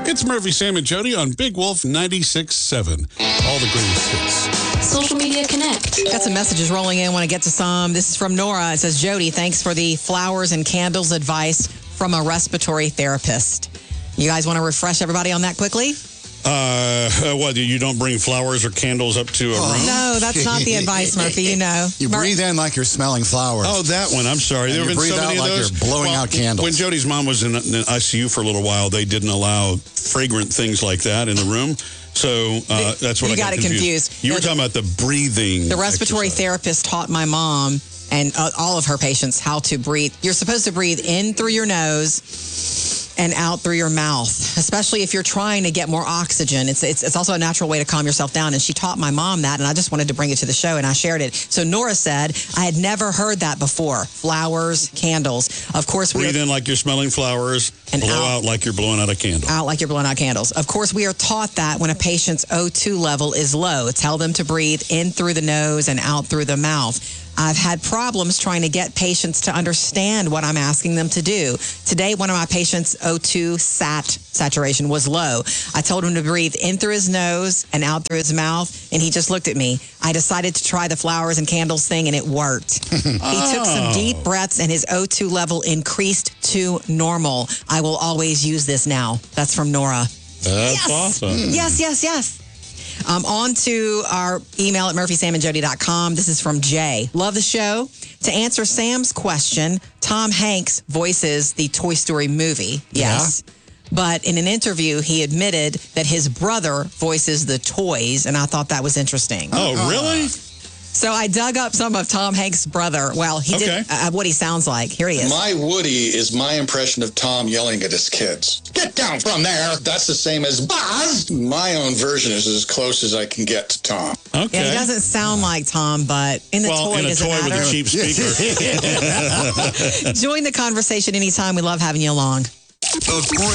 It's Murphy, Sam, and Jody on Big Wolf 96.7. All the greatest hits. Social Media Connect. Got some messages rolling in. Want to get to some. This is from Nora. It says, Jody, thanks for the flowers and candles advice from a respiratory therapist. You guys want to refresh everybody on that quickly? What, you don't bring flowers or candles up to a room? No, that's not the advice, Murphy. You know. You breathe in like you're smelling flowers. Oh, that one. I'm sorry. And There have you been breathe so many out of like those. you're blowing out candles. When Jody's mom was in the ICU for a little while, they didn't allow fragrant things like that in the room. So that's what You I got got it confused. You were talking about the breathing. The respiratory exercise. therapist taught my mom and all of her patients how to breathe. You're supposed to breathe in through your nose and out through your mouth, especially if you're trying to get more oxygen. It's also a natural way to calm yourself down. And she taught my mom that, and I just wanted to bring it to the show, and I shared it. So Nora said, I had never heard that before. Flowers, candles. Of course, Breathe in like you're smelling flowers, And blow out. out like you're blowing out a candle. out like you're blowing out candles. Of course, we are taught that when a patient's O2 level is low, tell them to breathe in through the nose and out through the mouth. I've had problems trying to get patients to understand what I'm asking them to do. Today, one of my patients' O2 saturation was low. I told him to breathe in through his nose and out through his mouth, and he just looked at me. I decided to try the flowers and candles thing, and it worked. He took some deep breaths, and his O2 level increased to normal. I will always use this now. That's from Nora. That's awesome. Yes. On to our email at murphysamandjody.com. This is from Jay. Love the show. To answer Sam's question, Tom Hanks voices the Toy Story movie. Yes. Yeah. But in an interview, he admitted that his brother voices the toys, and I thought that was interesting. Oh, really? So I dug up some of Tom Hanks' brother. Well, he did what he sounds like. Here he is. My Woody is my impression of Tom yelling at his kids. Get down from there. That's the same as Buzz. My own version is as close as I can get to Tom. Okay. Yeah, he doesn't sound like Tom, but in the toy, does it matter? With a cheap speaker. Join the conversation anytime. We love having you along. A great